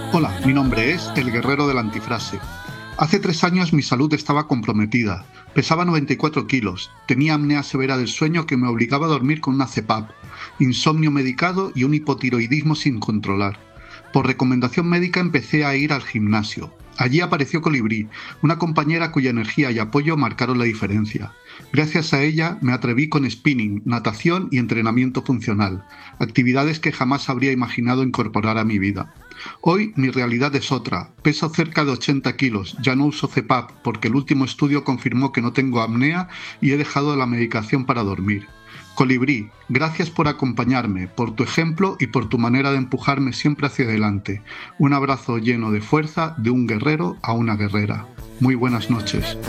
Hola, mi nombre es El Guerrero de la Antifrase. Hace 3 años mi salud estaba comprometida. Pesaba 94 kilos, tenía apnea severa del sueño que me obligaba a dormir con una CPAP, insomnio medicado y un hipotiroidismo sin controlar. Por recomendación médica empecé a ir al gimnasio. Allí apareció Colibrí, una compañera cuya energía y apoyo marcaron la diferencia. Gracias a ella me atreví con spinning, natación y entrenamiento funcional, actividades que jamás habría imaginado incorporar a mi vida. Hoy mi realidad es otra. Peso cerca de 80 kilos, ya no uso CPAP porque el último estudio confirmó que no tengo apnea y he dejado la medicación para dormir. Colibrí, gracias por acompañarme, por tu ejemplo y por tu manera de empujarme siempre hacia adelante. Un abrazo lleno de fuerza de un guerrero a una guerrera. Muy buenas noches.